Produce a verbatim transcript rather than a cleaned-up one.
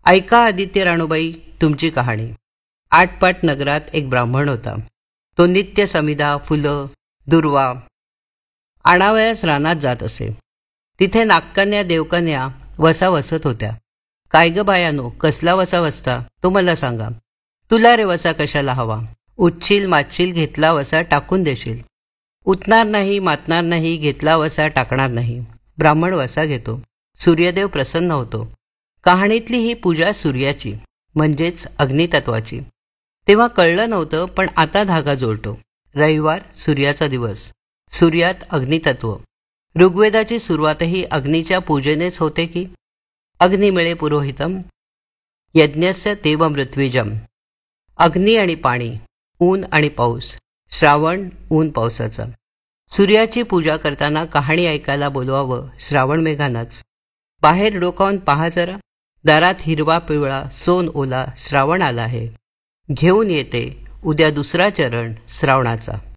ऐका आदित्य राणूबाई तुमची कहाणी. आटपाट नगरात एक ब्राह्मण होता. तो नित्य समिधा, फुलं, दुर्वा आणावयास रानात जात असे. तिथे नागकन्या देवकन्या वसा वसत होत्या. काय ग बायानो, कसला वसा वसता तो मला सांगा. तुला रे वसा कशाला हवा? उठशील मातशील, घेतला वसा टाकून देशील. उठणार नाही, मातणार नाही, घेतला वसा टाकणार नाही. ब्राह्मण वसा घेतो. सूर्यदेव प्रसन्न होतो. कहाणीतली ही पूजा सूर्याची म्हणजेच अग्नितत्वाची. तेव्हा कळलं नव्हतं, पण आता धागा जोडतो. रविवार, सूर्याचा दिवस, सूर्यात अग्नितत्व. ऋग्वेदाची सुरुवातही अग्नीच्या पूजेनेच होते की. अग्निमिळे पुरोहितम यज्ञस्य देवमृत्विजम. अग्नी आणि पाणी, ऊन आणि पाऊस. श्रावण, ऊन पावसाचा. सूर्याची पूजा करताना कहाणी ऐकायला बोलवावं श्रावण मेघांनाच. बाहेर डोकावून पहा जरा, दारात हिरवा पिवळा सोन ओला श्रावण आला आहे. घेऊन येते उद्या दुसरा चरण श्रावणाचा.